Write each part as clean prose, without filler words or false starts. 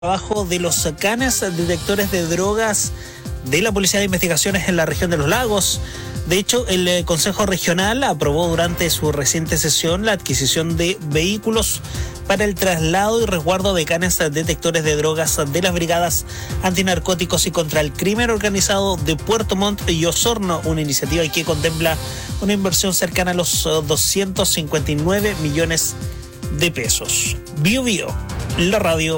Trabajo de los canes detectores de drogas de la Policía de Investigaciones en la región de los Lagos. De hecho, el Consejo Regional aprobó durante su reciente sesión la adquisición de vehículos para el traslado y resguardo de canes detectores de drogas de las brigadas antinarcóticos y contra el crimen organizado de Puerto Montt y Osorno, una iniciativa que contempla una inversión cercana a los 259 millones de pesos. Bio Bio, la radio.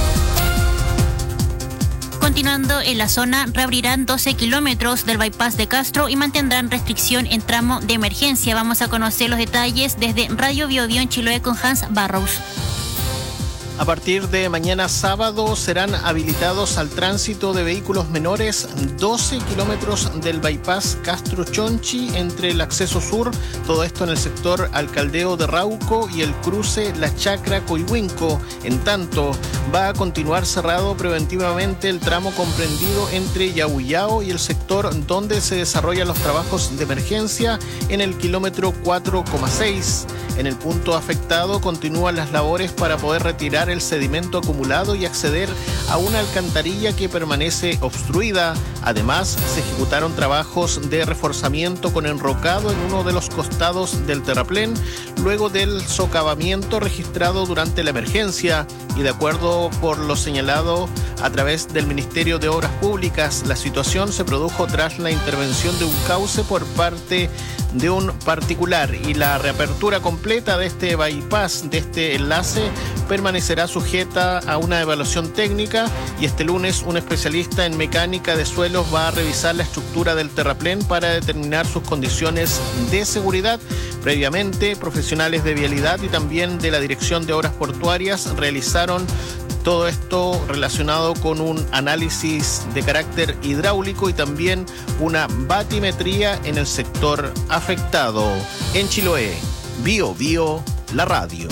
Continuando en la zona, reabrirán 12 kilómetros del bypass de Castro y mantendrán restricción en tramo de emergencia. Vamos a conocer los detalles desde Radio Bio Bio en Chiloé con Hans Barrows. A partir de mañana sábado serán habilitados al tránsito de vehículos menores 12 kilómetros del bypass Castro-Chonchi entre el acceso sur, todo esto en el sector Alcaldeo de Rauco y el cruce La Chacra-Coihuinco. En tanto, va a continuar cerrado preventivamente el tramo comprendido entre Yauyao y el sector donde se desarrollan los trabajos de emergencia en el kilómetro 4,6. En el punto afectado continúan las labores para poder retirar el sedimento acumulado y acceder a una alcantarilla que permanece obstruida. Además, se ejecutaron trabajos de reforzamiento con enrocado en uno de los costados del terraplén, luego del socavamiento registrado durante la emergencia. Y de acuerdo por lo señalado a través del Ministerio de Obras Públicas, la situación se produjo tras la intervención de un cauce por parte de un particular, y la reapertura completa de este bypass, de este enlace, permanecerá sujeta a una evaluación técnica, y este lunes un especialista en mecánica de suelos va a revisar la estructura del terraplén para determinar sus condiciones de seguridad. Previamente, profesionales de vialidad y también de la Dirección de Obras Portuarias realizaron todo esto relacionado con un análisis de carácter hidráulico y también una batimetría en el sector afectado. En Chiloé, Bio Bio, la radio.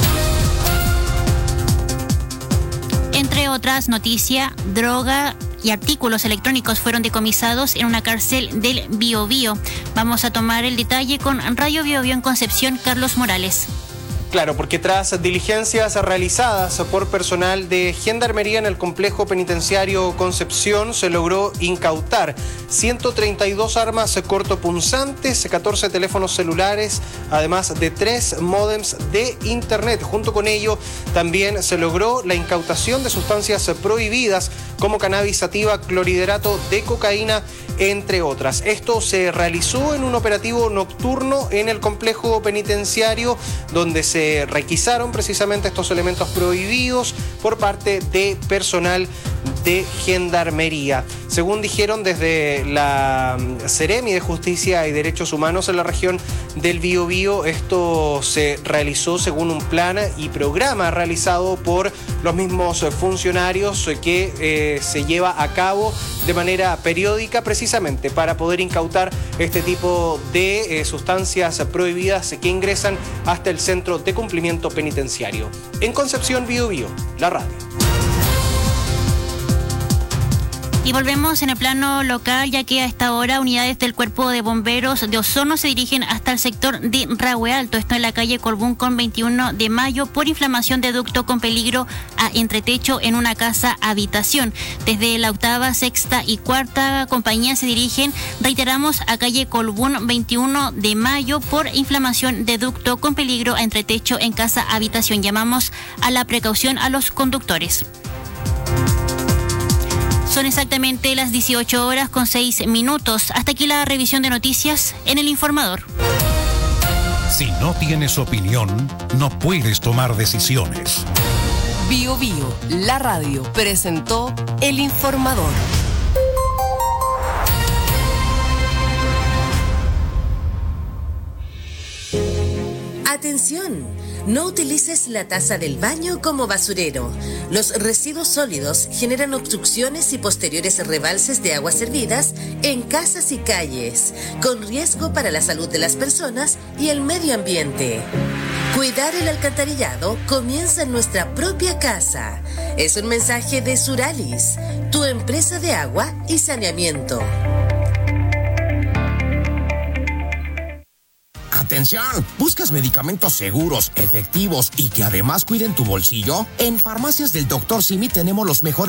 Entre otras noticias, droga y artículos electrónicos fueron decomisados en una cárcel del Bio Bio. Vamos a tomar el detalle con Radio Bio Bio en Concepción, Carlos Morales. Claro, porque tras diligencias realizadas por personal de Gendarmería en el complejo penitenciario Concepción, se logró incautar 132 armas cortopunzantes, 14 teléfonos celulares, además de 3 módems de internet. Junto con ello, también se logró la incautación de sustancias prohibidas como cannabis sativa, clorhidrato de cocaína, entre otras. Esto se realizó en un operativo nocturno en el complejo penitenciario, donde se requisaron precisamente estos elementos prohibidos por parte de personal de Gendarmería. Según dijeron desde la Seremi de Justicia y Derechos Humanos en la región del Biobío, esto se realizó según un plan y programa realizado por los mismos funcionarios que se lleva a cabo de manera periódica, precisamente para poder incautar este tipo de sustancias prohibidas que ingresan hasta el centro de cumplimiento penitenciario. En Concepción, Biobío, la radio. Y volvemos en el plano local, ya que a esta hora unidades del Cuerpo de Bomberos de Osorno se dirigen hasta el sector de Rahue Alto, esto en la calle Colbún con 21 de mayo, por inflamación de ducto con peligro a entretecho en una casa habitación. Desde la octava, sexta y cuarta compañía se dirigen, reiteramos, a calle Colbún 21 de mayo por inflamación de ducto con peligro a entretecho en casa habitación. Llamamos a la precaución a los conductores. Son exactamente las 18 horas con 6 minutos. Hasta aquí la revisión de noticias en El Informador. Si no tienes opinión, no puedes tomar decisiones. Bio Bio, la radio, presentó El Informador. Atención, no utilices la taza del baño como basurero. Los residuos sólidos generan obstrucciones y posteriores rebalses de aguas servidas en casas y calles, con riesgo para la salud de las personas y el medio ambiente. Cuidar el alcantarillado comienza en nuestra propia casa. Es un mensaje de Suralis, tu empresa de agua y saneamiento. atención. ¿Buscas medicamentos seguros, efectivos y que además cuiden tu bolsillo? En Farmacias del Dr. Simi tenemos los mejores